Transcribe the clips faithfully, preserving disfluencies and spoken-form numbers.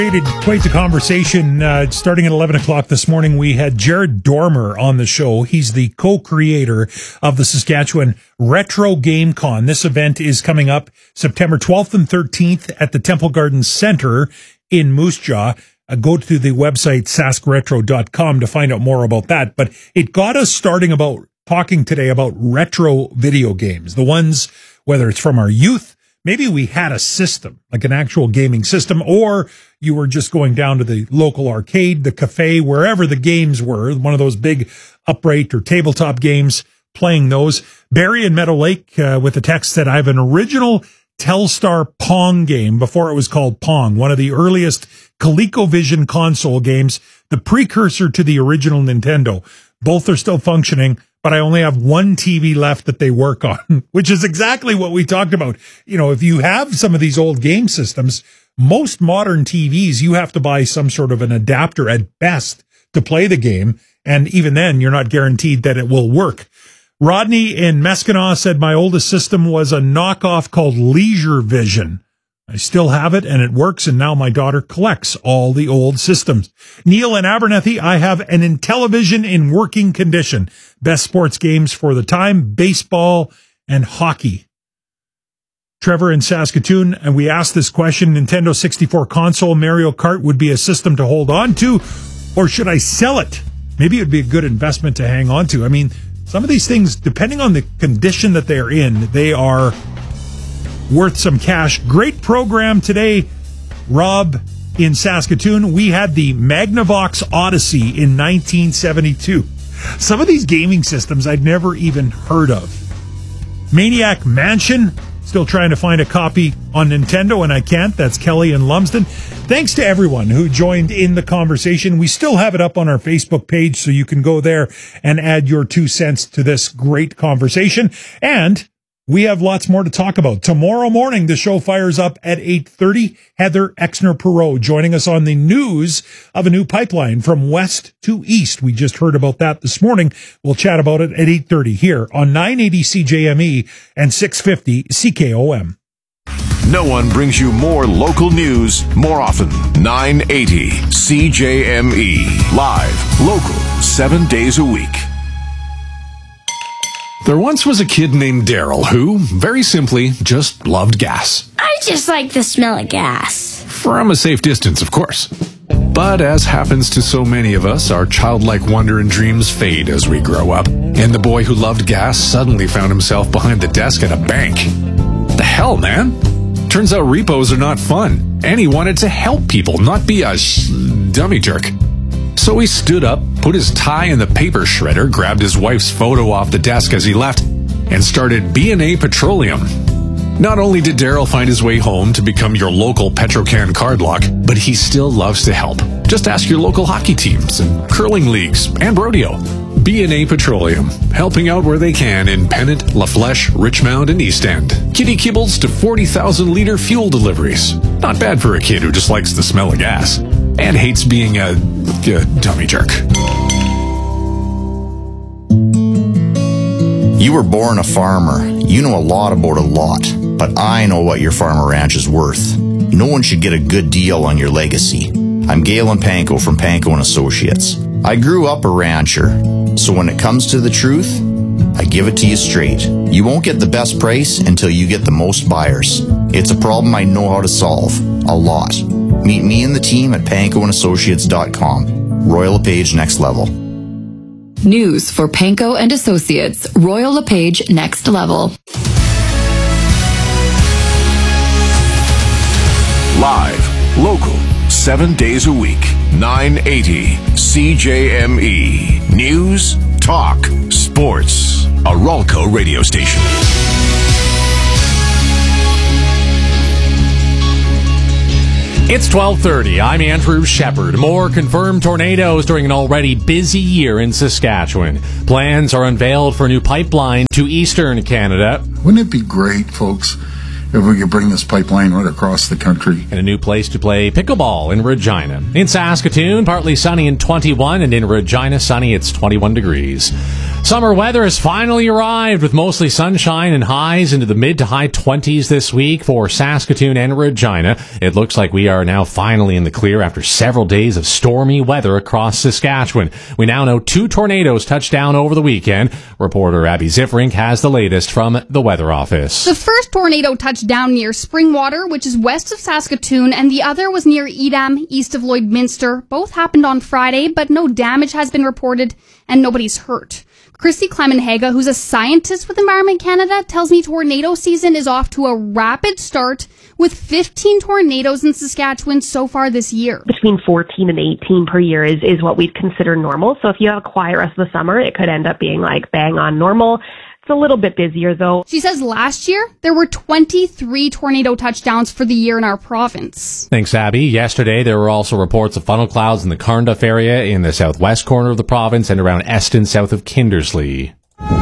Quite the conversation. Uh, starting at eleven o'clock this morning, we had Jared Dormer on the show. He's the co-creator of the Saskatchewan Retro Game Con. This event is coming up September twelfth and thirteenth at the Temple Gardens Center in Moose Jaw. Uh, go to the website sask retro dot com to find out more about that. But it got us starting about talking today about retro video games, the ones, whether it's from our youth, maybe we had a system, like an actual gaming system, or you were just going down to the local arcade, the cafe, wherever the games were, one of those big upright or tabletop games, playing those. Barry in Meadow Lake uh, with a text said, I have an original Telstar Pong game before it was called Pong, one of the earliest ColecoVision console games, the precursor to the original Nintendo. Both are still functioning, but I only have one T V left that they work on, which is exactly what we talked about. You know, if you have some of these old game systems, most modern T Vs, you have to buy some sort of an adapter at best to play the game. And even then, you're not guaranteed that it will work. Rodney in Mesquina said, my oldest system was a knockoff called Leisure Vision. I still have it and it works, and now my daughter collects all the old systems. Neil in Abernethy, I have an Intellivision in working condition. Best sports games for the time, baseball and hockey. Trevor in Saskatoon, and we asked this question, Nintendo sixty-four console Mario Kart would be a system to hold on to, or should I sell it? Maybe it would be a good investment to hang on to. I mean, some of these things, depending on the condition that they're in, they are worth some cash. Great program today, Rob in Saskatoon. We had the Magnavox Odyssey in nineteen seventy-two. Some of these gaming systems I'd never even heard of. Maniac Mansion, still trying to find a copy on Nintendo, and I can't. That's Kelly in Lumsden. Thanks to everyone who joined in the conversation. We still have it up on our Facebook page, so you can go there and add your two cents to this great conversation. And we have lots more to talk about. Tomorrow morning, the show fires up at eight thirty. Heather Exner-Perot joining us on the news of a new pipeline from west to east. We just heard about that this morning. We'll chat about it at eight thirty here on nine eighty C J M E and six fifty C K O M. No one brings you more local news more often. nine eighty C J M E. Live, local, seven days a week. There once was a kid named Daryl who, very simply, just loved gas. I just like the smell of gas. From a safe distance, of course. But as happens to so many of us, our childlike wonder and dreams fade as we grow up. And the boy who loved gas suddenly found himself behind the desk at a bank. The hell, man? Turns out repos are not fun. And he wanted to help people, not be a sh- dummy jerk. So he stood up, put his tie in the paper shredder, grabbed his wife's photo off the desk as he left, and started B and A Petroleum. Not only did Daryl find his way home to become your local Petrocan card lock, but he still loves to help. Just ask your local hockey teams and curling leagues and rodeo. B and A Petroleum, helping out where they can in Pennant, La Flèche, Richmond, and East End. Kitty kibbles to forty thousand litre fuel deliveries. Not bad for a kid who just likes the smell of gas and hates being a, a dummy jerk. You were born a farmer. You know a lot about a lot, but I know what your farm or ranch is worth. No one should get a good deal on your legacy. I'm Galen Panko from Panko and Associates. I grew up a rancher, so when it comes to the truth, I give it to you straight. You won't get the best price until you get the most buyers. It's a problem I know how to solve. A lot. Meet me and the team at panko and associates dot com. Royal LePage Next Level. News for Panko and Associates. Royal LePage Next Level. Live, local, seven days a week. nine eighty C J M E. News, talk, sports. A Ralco radio station. It's twelve thirty. I'm Andrew Shepard. More confirmed tornadoes during an already busy year in Saskatchewan. Plans are unveiled for a new pipeline to eastern Canada. Wouldn't it be great, folks, if we could bring this pipeline right across the country? And a new place to play pickleball in Regina. In Saskatoon, partly sunny and twenty-one, and in Regina, sunny, it's twenty-one degrees. Summer weather has finally arrived with mostly sunshine and highs into the mid to high twenties this week for Saskatoon and Regina. It looks like we are now finally in the clear after several days of stormy weather across Saskatchewan. We now know two tornadoes touched down over the weekend. Reporter Abby Zifrink has the latest from the Weather Office. The first tornado touched down near Springwater, which is west of Saskatoon, and the other was near Edam, east of Lloydminster. Both happened on Friday, but no damage has been reported and nobody's hurt. Christy Clemenhaga, who's a scientist with Environment Canada, tells me tornado season is off to a rapid start with fifteen tornadoes in Saskatchewan so far this year. Between fourteen and eighteen per year is, is what we'd consider normal. So if you have a quiet rest of the summer, it could end up being like bang on normal. It's a little bit busier, though. She says last year, there were twenty-three tornado touchdowns for the year in our province. Thanks, Abby. Yesterday, there were also reports of funnel clouds in the Carnduff area in the southwest corner of the province and around Eston, south of Kindersley.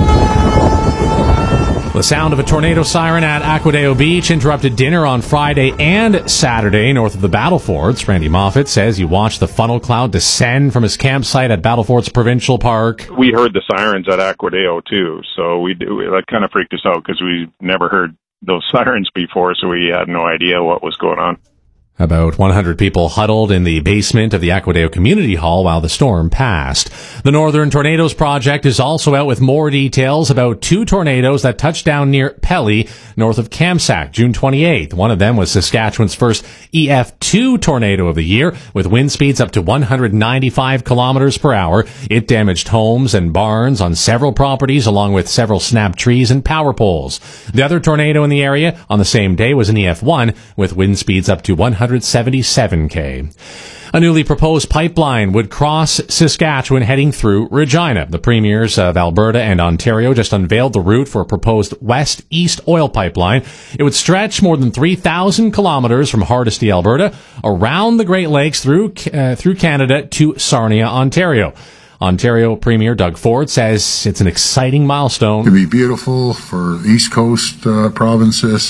The sound of a tornado siren at Aquadeo Beach interrupted dinner on Friday and Saturday north of the Battleforts. Randy Moffat says he watched the funnel cloud descend from his campsite at Battleforts Provincial Park. We heard the sirens at Aquadeo too, so we that kind of freaked us out because we never heard those sirens before, so we had no idea what was going on. About one hundred people huddled in the basement of the Aquadeo Community Hall while the storm passed. The Northern Tornadoes Project is also out with more details about two tornadoes that touched down near Pelly, north of Kamsack, June twenty-eighth. One of them was Saskatchewan's first E F two tornado of the year, with wind speeds up to one hundred ninety-five kilometers per hour. It damaged homes and barns on several properties, along with several snapped trees and power poles. The other tornado in the area on the same day was an E F one, with wind speeds up to one hundred seventy-seven K. A newly proposed pipeline would cross Saskatchewan heading through Regina. The premiers of Alberta and Ontario just unveiled the route for a proposed west-east oil pipeline. It would stretch more than three thousand kilometers from Hardisty, Alberta, around the Great Lakes through uh, through Canada to Sarnia, Ontario. Ontario Premier Doug Ford says it's an exciting milestone. It'd be beautiful for East Coast uh, provinces.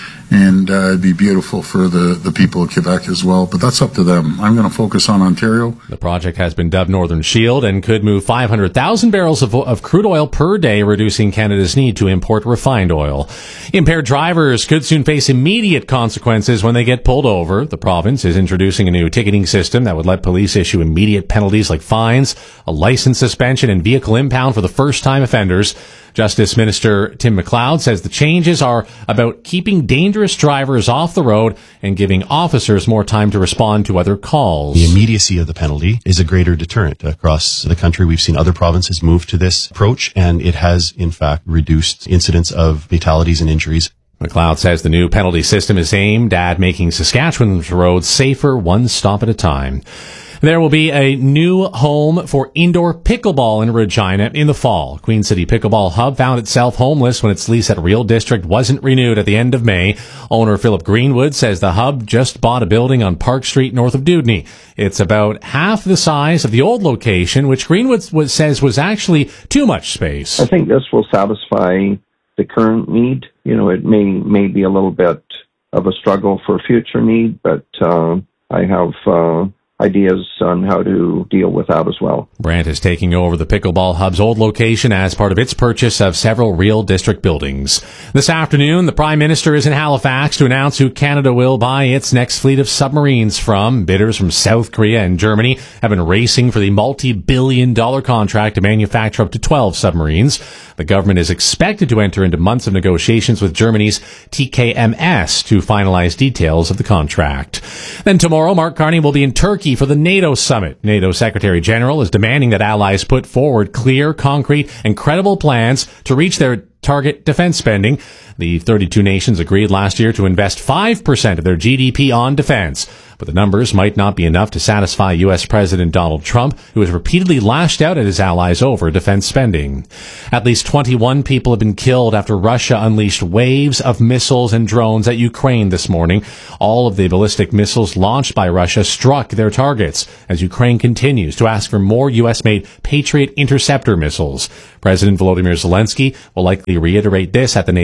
And uh, it'd be beautiful for the, the people of Quebec as well. But that's up to them. I'm going to focus on Ontario. The project has been dubbed Northern Shield and could move five hundred thousand barrels of, of crude oil per day, reducing Canada's need to import refined oil. Impaired drivers could soon face immediate consequences when they get pulled over. The province is introducing a new ticketing system that would let police issue immediate penalties like fines, a license suspension, and vehicle impound for the first-time offenders. Justice Minister Tim McLeod says the changes are about keeping dangerous drivers off the road and giving officers more time to respond to other calls. The immediacy of the penalty is a greater deterrent. Across the country, we've seen other provinces move to this approach, and it has, in fact, reduced incidents of fatalities and injuries. McLeod says the new penalty system is aimed at making Saskatchewan's roads safer one stop at a time. There will be a new home for indoor pickleball in Regina in the fall. Queen City Pickleball Hub found itself homeless when its lease at Real District wasn't renewed at the end of May. Owner Philip Greenwood says the hub just bought a building on Park Street north of Dewdney. It's about half the size of the old location, which Greenwood was, says was actually too much space. I think this will satisfy the current need. You know, it may, may be a little bit of a struggle for future need, but uh, I have... Uh, ideas on how to deal with that as well. Brandt is taking over the Pickleball Hub's old location as part of its purchase of several Real District buildings. This afternoon, the Prime Minister is in Halifax to announce who Canada will buy its next fleet of submarines from. Bidders from South Korea and Germany have been racing for the multi-billion dollar contract to manufacture up to twelve submarines. The government is expected to enter into months of negotiations with Germany's T K M S to finalize details of the contract. Then tomorrow, Mark Carney will be in Turkey for the NATO summit. NATO Secretary General is demanding that allies put forward clear, concrete, and credible plans to reach their target defense spending. The thirty-two nations agreed last year to invest five percent of their G D P on defense. But the numbers might not be enough to satisfy U S President Donald Trump, who has repeatedly lashed out at his allies over defense spending. At least twenty-one people have been killed after Russia unleashed waves of missiles and drones at Ukraine this morning. All of the ballistic missiles launched by Russia struck their targets, as Ukraine continues to ask for more U S-made Patriot interceptor missiles. President Volodymyr Zelensky will likely reiterate this at the NATO summit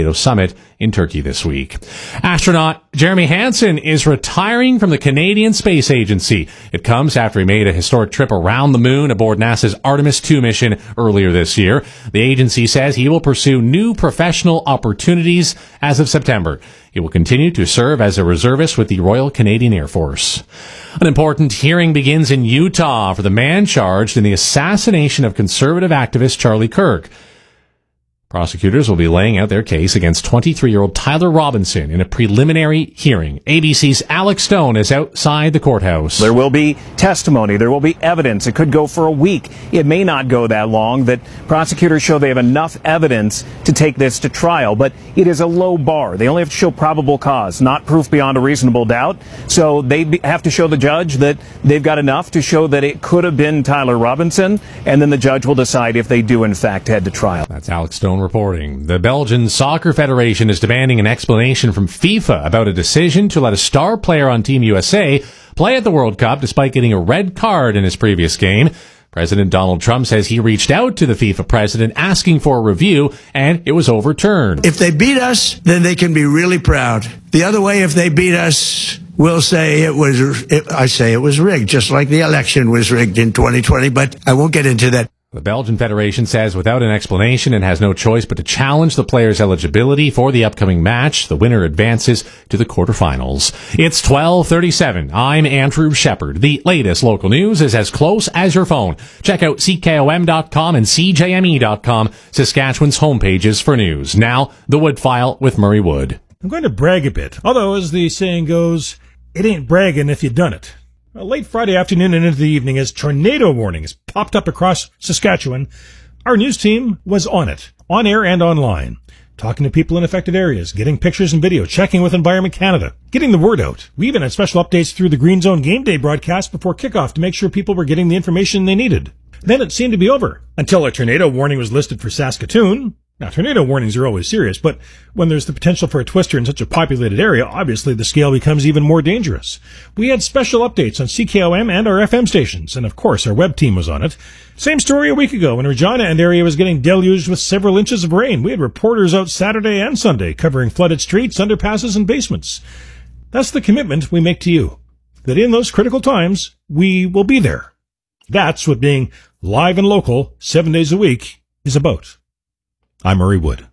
summit in Turkey this week. Astronaut Jeremy Hansen is retiring from the Canadian Space Agency. It comes after he made a historic trip around the moon aboard NASA's Artemis two mission earlier this year. The agency says he will pursue new professional opportunities as of September. He will continue to serve as a reservist with the Royal Canadian Air Force. An important hearing begins in Utah for the man charged in the assassination of conservative activist Charlie Kirk. Prosecutors will be laying out their case against twenty-three-year-old Tyler Robinson in a preliminary hearing. A B C's Alex Stone is outside the courthouse. There will be testimony. There will be evidence. It could go for a week. It may not go that long. That prosecutors show they have enough evidence to take this to trial. But it is a low bar. They only have to show probable cause, not proof beyond a reasonable doubt. So they have to show the judge that they've got enough to show that it could have been Tyler Robinson. And then the judge will decide if they do, in fact, head to trial. That's Alex Stone reporting. The Belgian Soccer Federation is demanding an explanation from FIFA about a decision to let a star player on Team U S A play at the World Cup despite getting a red card in his previous game. President Donald Trump says he reached out to the FIFA president asking for a review, and it was overturned. If they beat us, then they can be really proud. The other way, if they beat us, we'll say it was, it, I say it was rigged, just like the election was rigged in twenty twenty, but I won't get into that. The Belgian Federation says without an explanation and has no choice but to challenge the player's eligibility for the upcoming match. The winner advances to the quarterfinals. It's twelve thirty-seven. I'm Andrew Shepard. The latest local news is as close as your phone. Check out C K O M dot com and C J M E dot com, Saskatchewan's homepages for news. Now, the Wood File with Murray Wood. I'm going to brag a bit, although as the saying goes, it ain't bragging if you done it. Well, late Friday afternoon and into the evening, as tornado warnings popped up across Saskatchewan, our news team was on it, on air and online, talking to people in affected areas, getting pictures and video, checking with Environment Canada, getting the word out. We even had special updates through the Green Zone Game Day broadcast before kickoff to make sure people were getting the information they needed. Then it seemed to be over, until a tornado warning was listed for Saskatoon. Now, tornado warnings are always serious, but when there's the potential for a twister in such a populated area, obviously the scale becomes even more dangerous. We had special updates on C K O M and our F M stations, and of course our web team was on it. Same story a week ago when Regina and area was getting deluged with several inches of rain. We had reporters out Saturday and Sunday covering flooded streets, underpasses, and basements. That's the commitment we make to you, that in those critical times, we will be there. That's what being live and local, seven days a week, is about. I'm Murray Wood.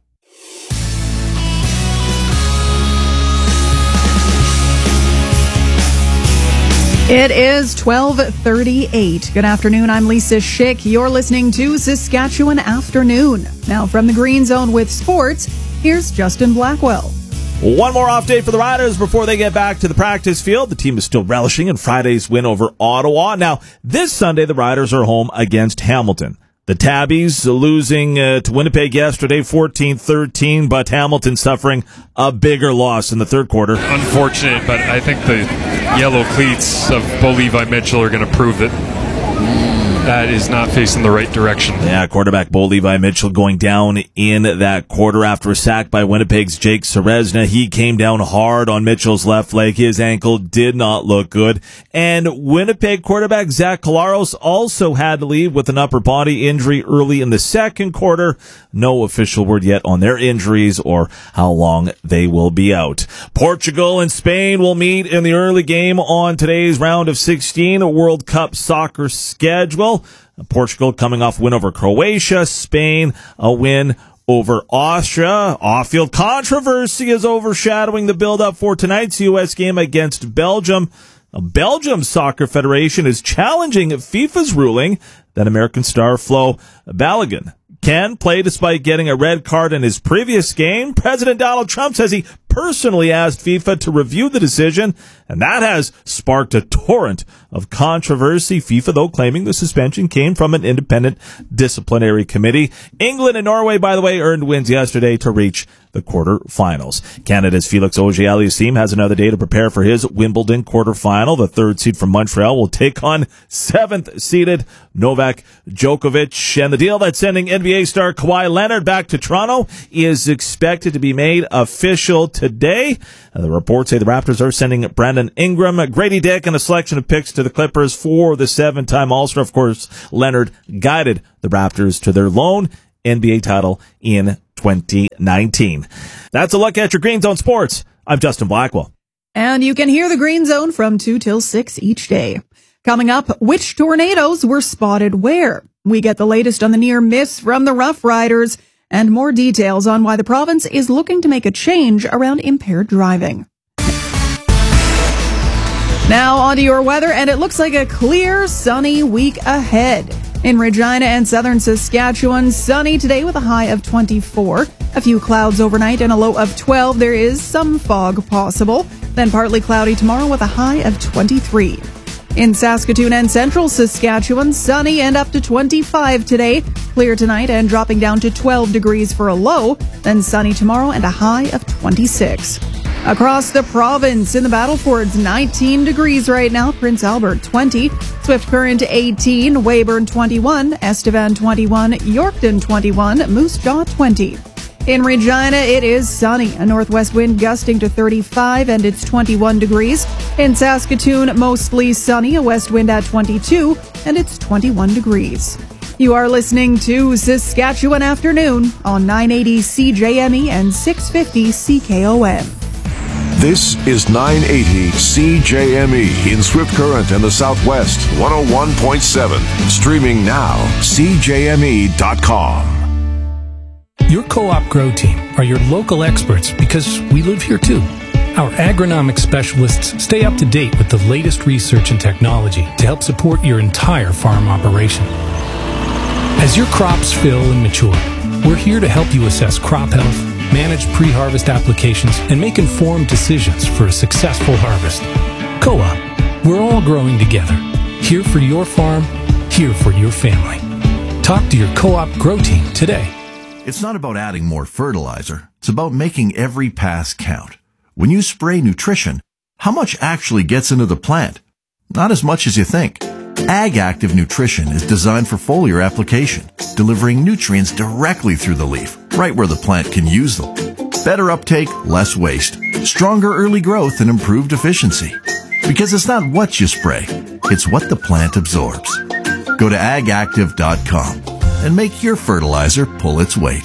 It is twelve thirty-eight. Good afternoon. I'm Lisa Schick. You're listening to Saskatchewan Afternoon. Now from the Green Zone with sports, here's Justin Blackwell. One more off day for the Riders before they get back to the practice field. The team is still relishing in Friday's win over Ottawa. Now, this Sunday, the Riders are home against Hamilton. The Tabbies losing uh, to Winnipeg yesterday, fourteen thirteen, but Hamilton suffering a bigger loss in the third quarter. Unfortunate, but I think the yellow cleats of Bo Levi Mitchell are going to prove that that is not facing the right direction. Yeah, quarterback Bo Levi Mitchell going down in that quarter after a sack by Winnipeg's Jake Serezna. He came down hard on Mitchell's left leg. His ankle did not look good. And Winnipeg quarterback Zach Collaros also had to leave with an upper body injury early in the second quarter. No official word yet on their injuries or how long they will be out. Portugal and Spain will meet in the early game on today's round of sixteen, a World Cup soccer schedule. Portugal coming off win over Croatia, Spain a win over Austria. Off-field controversy is overshadowing the build-up for tonight's U S game against Belgium. Belgium's Soccer Federation is challenging FIFA's ruling that American star Flo Balogun can play despite getting a red card in his previous game. President Donald Trump says he personally asked FIFA to review the decision, and that has sparked a torrent of controversy. FIFA, though, claiming the suspension came from an independent disciplinary committee. England and Norway, by the way, earned wins yesterday to reach the quarterfinals. Canada's Felix Auger-Aliassime has another day to prepare for his Wimbledon quarterfinal. The third seed from Montreal will take on seventh-seeded Novak Djokovic. And the deal that's sending N B A star Kawhi Leonard back to Toronto is expected to be made official today. The reports say the Raptors are sending Brandon Ingram, Grady Dick, and a selection of picks to the Clippers for the seven-time All-Star. Of course, Leonard guided the Raptors to their lone N B A title in twenty nineteen. That's a look at your Green Zone Sports. I'm Justin Blackwell. And you can hear the Green Zone from two till six each day. Coming up, which tornadoes were spotted where? We get the latest on the near miss from the Rough Riders and more details on why the province is looking to make a change around impaired driving. Now on to your weather, and it looks like a clear, sunny week ahead. In Regina and southern Saskatchewan, sunny today with a high of twenty-four. A few clouds overnight and a low of twelve. There is some fog possible. Then partly cloudy tomorrow with a high of twenty-three. In Saskatoon and central Saskatchewan, sunny and up to twenty-five today. Clear tonight and dropping down to twelve degrees for a low. Then sunny tomorrow and a high of twenty-six. Across the province, in the Battlefords, nineteen degrees right now. Prince Albert, twenty. Swift Current, eighteen. Weyburn, twenty-one. Estevan, twenty-one. Yorkton, twenty-one. Moose Jaw, twenty. In Regina, it is sunny. A northwest wind gusting to thirty-five, and it's twenty-one degrees. In Saskatoon, mostly sunny. A west wind at twenty-two, and it's twenty-one degrees. You are listening to Saskatchewan Afternoon on nine eighty C J M E and six fifty C K O M. This is nine eighty C J M E in Swift Current and the Southwest, one oh one point seven. Streaming now, C J M E dot com. Your Co-op Grow Team are your local experts because we live here too. Our agronomic specialists stay up to date with the latest research and technology to help support your entire farm operation. As your crops fill and mature, we're here to help you assess crop health, manage pre-harvest applications, and make informed decisions for a successful harvest. Co-op, we're all growing together. Here for your farm, here for your family. Talk to your Co-op Grow Team today. It's not about adding more fertilizer. It's about making every pass count. When you spray nutrition, how much actually gets into the plant? Not as much as you think. Ag Active Nutrition is designed for foliar application, delivering nutrients directly through the leaf, right where the plant can use them. Better uptake, less waste, stronger early growth, and improved efficiency. Because it's not what you spray, it's what the plant absorbs. Go to ag active dot com and make your fertilizer pull its weight.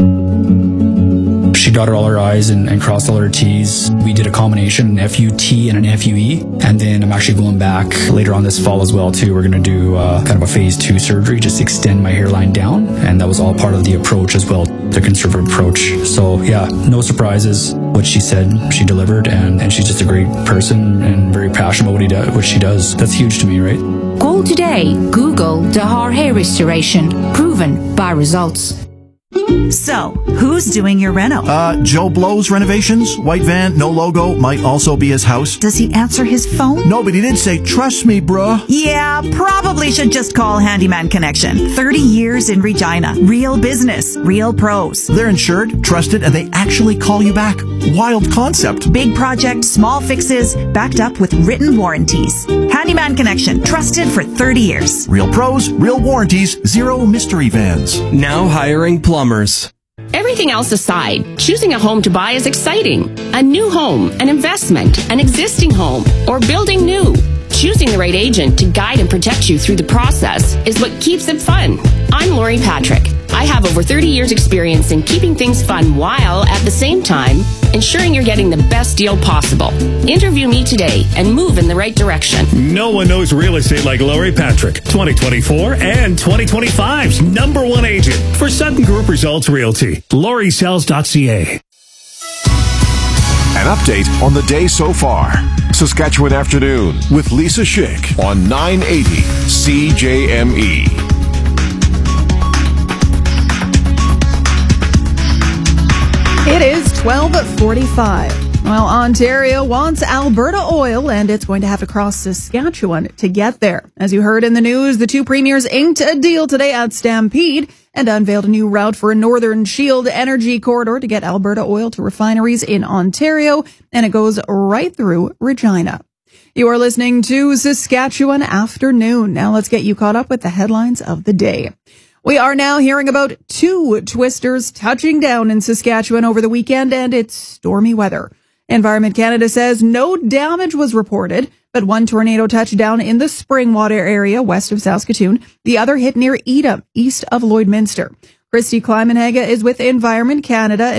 She dotted all her I's and, and crossed all her T's. We did a combination, an F U T and an F U E. And then I'm actually going back later on this fall as well, too. We're going to do uh, kind of a phase two surgery, just extend my hairline down. And that was all part of the approach as well, the conservative approach. So, yeah, no surprises. What she said, she delivered. And, and she's just a great person and very passionate about what, he do, what she does. That's huge to me, right? Call today. Google Dahar Hair Restoration. Proven by results. So, who's doing your reno? Uh, Joe Blow's renovations. White van, no logo, might also be his house. Does he answer his phone? No, but he did say, trust me, bruh. Yeah, probably should just call Handyman Connection. thirty years in Regina. Real business. Real pros. They're insured, trusted, and they actually call you back. Wild concept. Big project, small fixes, backed up with written warranties. Handyman Connection. Trusted for thirty years. Real pros, real warranties, zero mystery vans. Now hiring plumbers. Everything else aside, choosing a home to buy is exciting. A new home, an investment, an existing home, or building new. Choosing the right agent to guide and protect you through the process is what keeps it fun. I'm Lori Patrick. I have over thirty years experience in keeping things fun while, at the same time, ensuring you're getting the best deal possible. Interview me today and move in the right direction. No one knows real estate like Lori Patrick, twenty twenty-four and twenty twenty-five's number one agent for Sutton Group Results Realty. Lori Sells dot C A. An update on the day so far. Saskatchewan Afternoon with Lisa Schick on nine eighty C J M E. It is twelve forty-five. Well, Ontario wants Alberta oil, and it's going to have to cross Saskatchewan to get there. As you heard in the news, the two premiers inked a deal today at Stampede and unveiled a new route for a Northern Shield energy corridor to get Alberta oil to refineries in Ontario, and it goes right through Regina. You are listening to Saskatchewan Afternoon. Now let's get you caught up with the headlines of the day. We are now hearing about two twisters touching down in Saskatchewan over the weekend, and it's stormy weather. Environment Canada says no damage was reported, but one tornado touched down in the Springwater area west of Saskatoon. The other hit near Edam, east of Lloydminster. Christy Kleimenhaga is with Environment Canada.